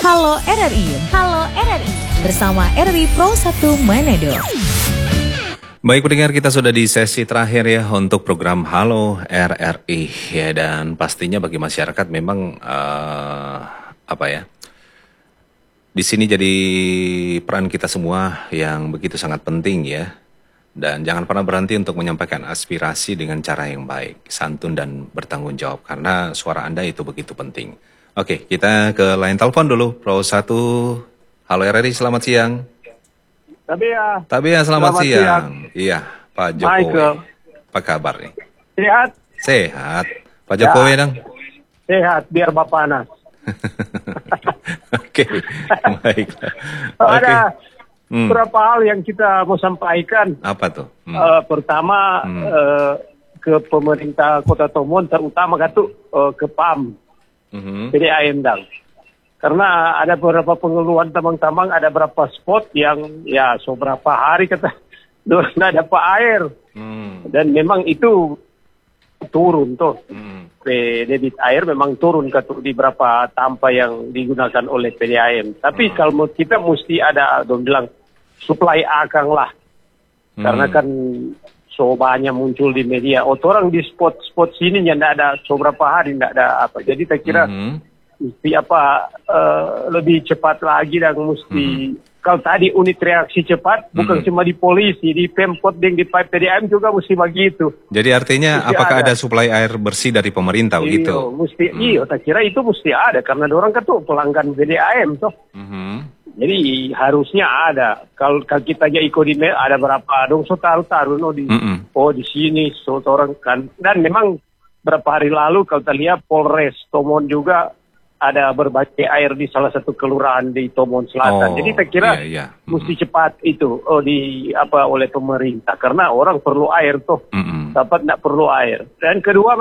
Halo RRI, Halo RRI, bersama RRI Pro 1 Manado. Baik pendengar, kita sudah di sesi terakhir ya untuk program Halo RRI ya, dan pastinya bagi masyarakat memang di sini jadi peran kita semua yang begitu sangat penting ya, dan jangan pernah berhenti untuk menyampaikan aspirasi dengan cara yang baik, santun dan bertanggung jawab karena suara Anda itu begitu penting. Oke, kita ke line telepon dulu. Pro 1, Halo RRI, selamat siang. Tabia, selamat siang. Iya, Pak Jokowi. Michael. Apa kabar nih? Sehat? Sehat. Pak Jokowi dong? Sehat, biar Bapak panas. Oke, baik. Ada beberapa hal yang kita mau sampaikan. Apa tuh? Pertama, ke pemerintah Kota Tomon, terutama ke PAM. PDAM dang. Karena ada beberapa pengeluhan tambang-tambang, ada beberapa spot yang ya beberapa hari kata tidak dapat air. Dan memang itu turun tuh. Debit air memang turun di beberapa tampa yang digunakan oleh PDAM. Tapi kalau kita mesti ada, dong bilang, supply akang lah. Karena kan banyak muncul di media. Orang di spot-spot sini yang tidak ada beberapa hari, tidak ada apa. Jadi saya kira mesti lebih cepat lagi dan mesti kalau tadi unit reaksi cepat bukan cuma di polisi, di Pemkot dan di PDAM juga mesti begitu. Jadi artinya mesti apakah ada suplai air bersih dari pemerintah gitu? Iya, saya kira itu mesti ada karena orang kan tuh pelanggan PDAM toh. Jadi harusnya ada. Kalau kita aja ikut di ada berapa dong taruh di sini orang kan. Dan memang berapa hari lalu kalau kita lihat Polres Tomon juga ada berbagai air di salah satu kelurahan di Tomon Selatan. Jadi saya kira mesti cepat itu oleh pemerintah karena orang perlu air toh. Dapat tidak perlu air. Dan kedua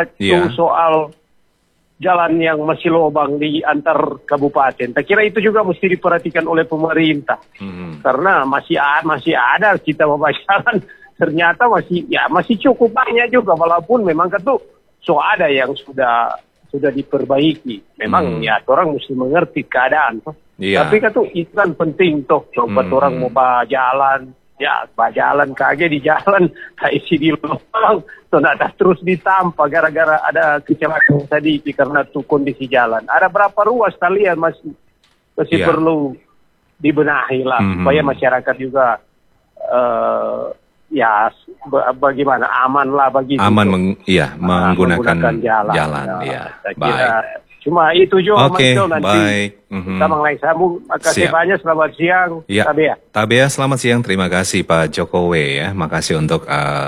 soal jalan yang masih lubang di antar kabupaten. Saya kira itu juga mesti diperhatikan oleh pemerintah. Karena masih ada kita mau jalan, ternyata masih cukup banyak juga walaupun memang ada yang sudah diperbaiki. Memang orang mesti mengerti keadaan. Tapi itu kan penting toh buat orang mau jalan. Ya, jalan kage di jalan, isi di lubang, ada terus ditampak gara-gara ada kecelakaan tadi karena tuh kondisi jalan. Ada berapa ruas kalian masih perlu dibenahi lah supaya masyarakat juga bagaimana aman lah bagi menggunakan jalan. Baik. Cuma itu juga nanti. Baik. Kita mengenai sambung. Makasih banyak. Selamat siang. Tabea, selamat siang. Terima kasih Pak Jokowi ya. Makasih untuk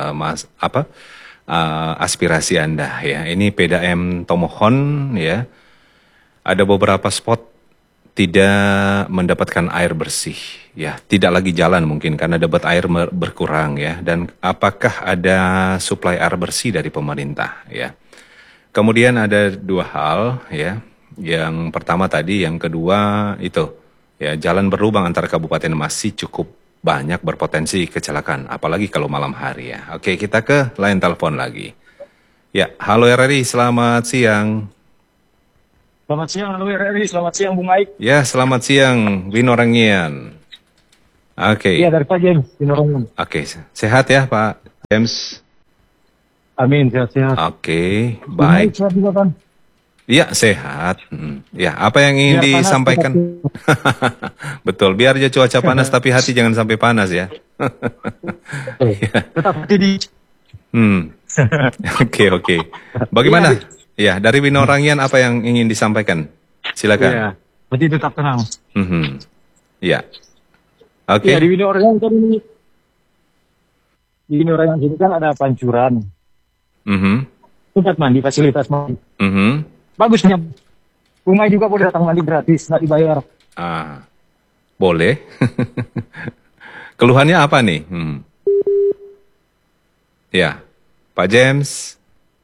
aspirasi Anda ya. Ini PDAM Tomohon ya. Ada beberapa spot tidak mendapatkan air bersih ya. Tidak lagi jalan mungkin karena dapat air berkurang ya. Dan apakah ada suplai air bersih dari pemerintah ya. Kemudian ada dua hal ya. Yang pertama tadi, yang kedua itu ya, jalan berlubang antar kabupaten masih cukup banyak berpotensi kecelakaan, apalagi kalau malam hari ya. Oke, kita ke line telepon lagi. Ya, halo RRI, selamat siang. Selamat siang, halo RRI, selamat siang Bung Aik. Ya, selamat siang Winorangian. Oke. Iya, dari Pak James, Winorangian. Oke, sehat ya Pak James? Amin, sehat-sehat. Oke, baik. Sehat juga kan? Iya, sehat. Ya, apa yang ingin disampaikan? Betul, biar aja cuaca panas tapi hati jangan sampai panas ya. Tetap hati di... Oke. Bagaimana? Ya, dari Winorangian apa yang ingin disampaikan? Silakan. Iya, berarti tetap tenang. Ya. Oke. Ya, di Winorangian kan ini. Di Winorangian sini kan ada pancuran. Tempat mandi, fasilitas mandi. Bagusnya Bunga juga boleh datang mandi gratis, nggak dibayar. Boleh. Keluhannya apa nih? Ya, Pak James.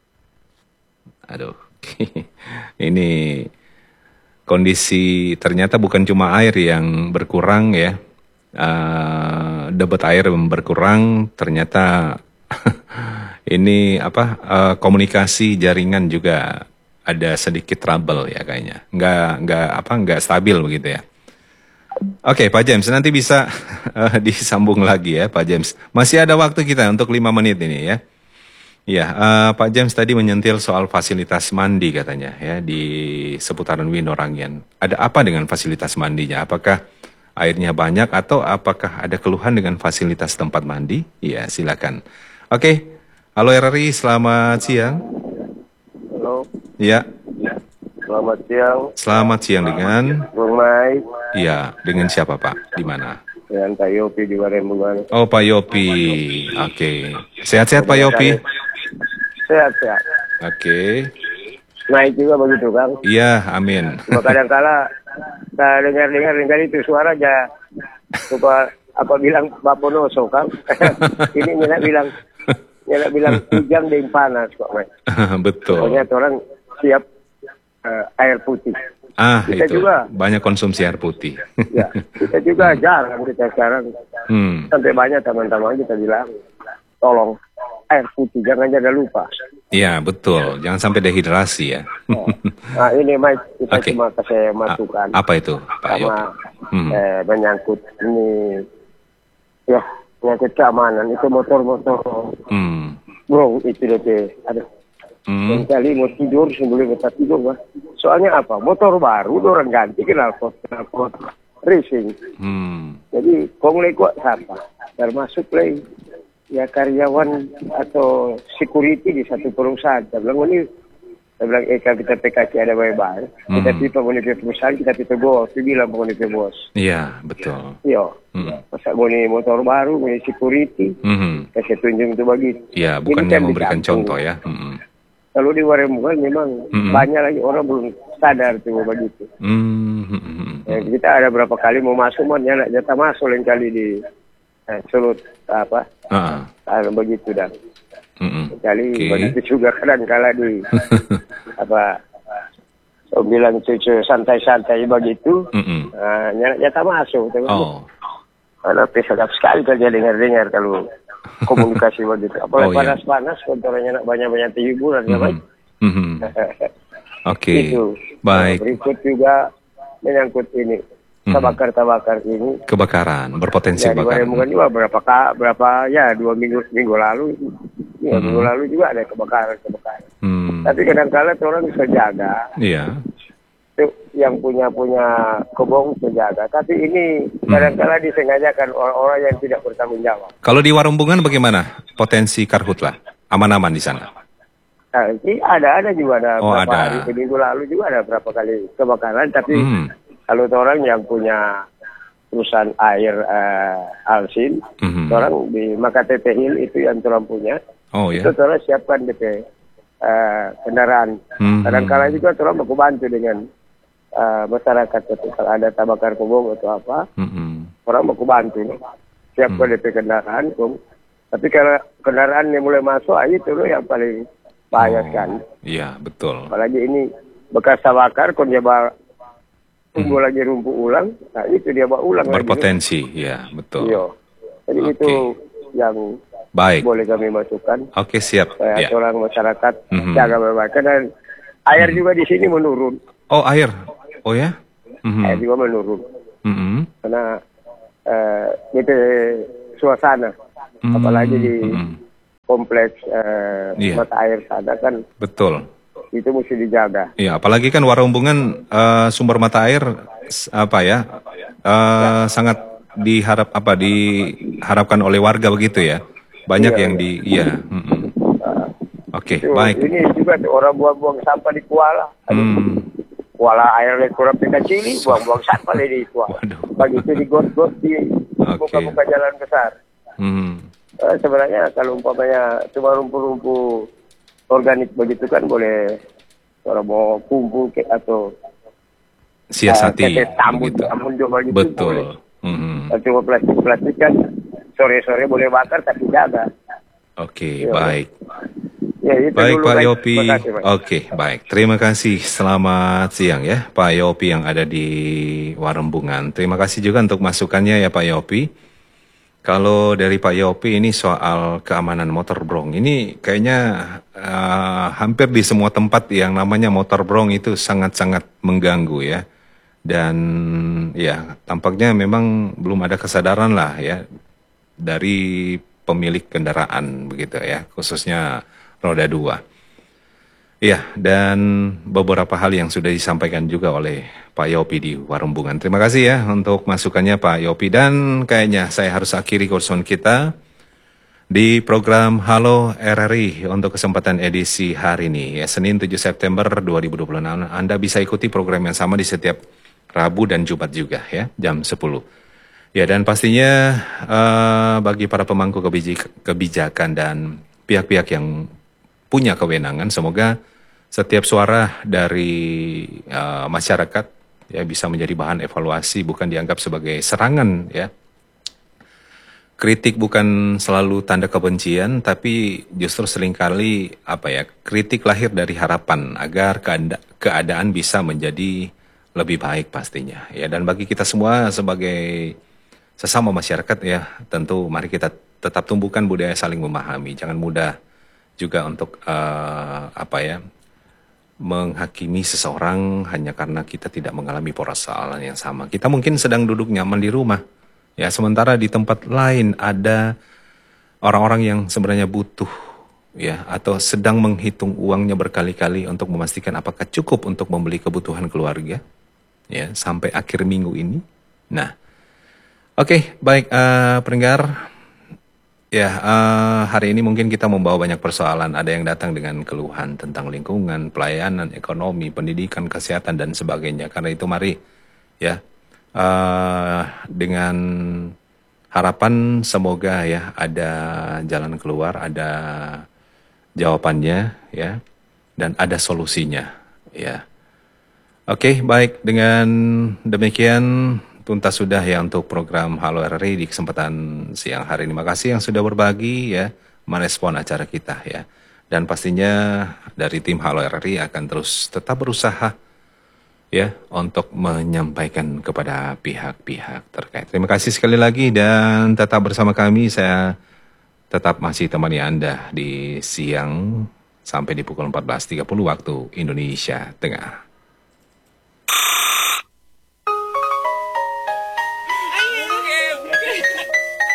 Aduh, ini kondisi ternyata bukan cuma air yang berkurang ya. Debit air yang berkurang, ternyata ini komunikasi jaringan juga ada sedikit trouble ya kayaknya. Nggak stabil begitu ya. Oke, Pak James, nanti bisa disambung lagi ya, Pak James. Masih ada waktu kita untuk 5 menit ini ya. Ya, Pak James tadi menyentil soal fasilitas mandi katanya ya di seputaran Winorangian. Ada apa dengan fasilitas mandinya? Apakah airnya banyak atau apakah ada keluhan dengan fasilitas tempat mandi? Iya, silakan. Oke, halo RRI, selamat siang. Halo. Ya. Selamat siang. Selamat siang dengan Bung Mai. Iya, dengan siapa Pak? Di mana? Dengan Pak Yopi di Warembungan. Oh, Pak Yopi. Oke. Sehat-sehat Pak Yopi? Sehat-sehat. Oke. Naik juga begitu, Kang. Iya, amin. Cuma kadang-kala saya dengar itu suara aja. Coba apa bilang Baponoso, Kang. Ini Nyala bilang hujan dan panas kok, Mai. Betul. Pokoknya orang siap air putih. Kita itu juga banyak konsumsi air putih. Ya, kita juga jarang kita sekarang. Sampai banyak teman-teman kita bilang, tolong air putih jangan lupa. Iya betul, jangan sampai dehidrasi ya. Nah ini Mike, kita cuma kasih masukan. Apa itu Pak Yopi? Menyangkut ini, ya menyangkut keamanan itu motor-motor. Bro itu deh, aduh. Kali mau tidur sebelum kita tidur, Pak. Soalnya apa? Motor baru, orang ganti knalpot racing. Jadi kongle kok siapa? Termasuk lagi ya karyawan atau security di satu perusahaan. Saya bilang kalau kita PKC ada baik-baik. Kita tipe monitor perusahaan, kita tipe bos. Dia bilang monitor bos. Iya, betul. Iya. Masa boni motor baru, boni security. Kasih tunjuk itu begitu. Iya, bukannya memberikan contoh ya. Kalau di Warembungan memang banyak lagi orang belum sadar tuh begitu. Kita ada berapa kali mau masuk, nyala jatah masuk lain kali di sulut apa? Begitu dah. Kali begitu juga kadang-kala di apa? So bilang cucu santai-santai begitu, nyala jatah masuk. Karena sedap sekali kerja dengar-dengar kalau komunikasi begitu. Apalagi panas-panas, kontornya banyak-banyak hiburan ya, Pak. Oke. Itu. Baik. Berikut juga menyangkut ini. Tabakar ini. Kebakaran, berpotensi kebakaran. Mungkin juga berapa ya 2 minggu lalu. Ya, minggu lalu juga ada kebakaran. Tapi kadang-kala orang bisa jaga. Iya. Yang punya kebun terjaga. Tapi ini kadang-kala disengajakan orang-orang yang tidak bertanggung jawab. Kalau di Warembungan bagaimana potensi karhutlah? Aman-aman di sana? Ada juga berapa ada. hari minggu lalu juga ada berapa kali kebakaran. Tapi kalau orang yang punya perusahaan air Alsin, orang di Makatete Hill itu yang orang punya, itu orang siapkan DP kendaraan. Kadang-kala juga orang mau bantu dengan masyarakat ketika ada tabakar kebun atau apa, orang mau bantu, siapkan DP kendaraan, tapi kalau kendaraan yang mulai masuk, itu loh yang paling bahaya kan. Iya betul. Apalagi ini bekas tabakar, kalau dia tumbuh lagi rumput ulang, nah itu dia bawa ulang. Berpotensi, ya betul. Iya. Jadi itu yang baik boleh kami masukkan. Oke, siap. Supaya orang masyarakat jaga baik-baik. Karena air juga di sini menurun. Oh air. Oh ya? Air juga menurun. Karena itu suasana. Apalagi di kompleks mata air sana kan. Betul. Itu mesti dijaga. Iya, apalagi kan Warembungan sumber mata air sangat diharapkan oleh warga begitu ya. Banyak yang Oke, baik. Ini juga orang buang-buang sampah di Kuala. Kuala airnya kurang kecil, buang-buang sampah di Kuala. Begitu di got-got di muka-muka jalan besar. Sebenarnya kalau umpamanya cuma rumput-rumput organik begitu kan boleh orang mau kumpul atau siasati gitu. Betul. Cuma plastik kan sore-sore boleh bakar tapi jaga. Oke, baik. Ya, baik Pak Yopi. Oke, baik. Terima kasih. Selamat siang ya Pak Yopi yang ada di Warembungan. Terima kasih juga untuk masukannya ya Pak Yopi. Kalau dari Pak Yopi ini soal keamanan motor brong, ini kayaknya hampir di semua tempat yang namanya motor brong itu sangat-sangat mengganggu ya. Dan ya tampaknya memang belum ada kesadaran lah ya dari pemilik kendaraan begitu ya, khususnya roda 2. Ya, dan beberapa hal yang sudah disampaikan juga oleh Pak Yopi di Warumbungan. Terima kasih ya untuk masukannya Pak Yopi. Dan kayaknya saya harus akhiri kursun kita di program Halo RRI untuk kesempatan edisi hari ini. Ya, Senin 7 September 2026. Anda bisa ikuti program yang sama di setiap Rabu dan Jumat juga ya, jam 10. Ya, dan pastinya bagi para pemangku kebijakan dan pihak-pihak yang punya kewenangan, semoga setiap suara dari masyarakat ya bisa menjadi bahan evaluasi, bukan dianggap sebagai serangan ya. Kritik bukan selalu tanda kebencian, tapi justru seringkali kritik lahir dari harapan agar keadaan bisa menjadi lebih baik pastinya ya. Dan bagi kita semua sebagai sesama masyarakat ya, tentu mari kita tetap tumbuhkan budaya saling memahami, jangan mudah juga untuk menghakimi seseorang hanya karena kita tidak mengalami persoalan yang sama. Kita mungkin sedang duduk nyaman di rumah, ya, sementara di tempat lain ada orang-orang yang sebenarnya butuh, ya, atau sedang menghitung uangnya berkali-kali untuk memastikan apakah cukup untuk membeli kebutuhan keluarga, ya, sampai akhir minggu ini. Nah, oke, baik, pendengar. Ya, hari ini mungkin kita membawa banyak persoalan. Ada yang datang dengan keluhan tentang lingkungan, pelayanan, ekonomi, pendidikan, kesehatan, dan sebagainya. Karena itu mari, ya, dengan harapan semoga ya ada jalan keluar, ada jawabannya, ya, dan ada solusinya, ya. Oke, baik, dengan demikian tuntas sudah ya untuk program Halo RRI di kesempatan siang hari ini. Terima kasih yang sudah berbagi ya, merespon acara kita ya. Dan pastinya dari tim Halo RRI akan terus tetap berusaha ya untuk menyampaikan kepada pihak-pihak terkait. Terima kasih sekali lagi dan tetap bersama kami. Saya tetap masih temani Anda di siang sampai di pukul 14.30 waktu Indonesia Tengah.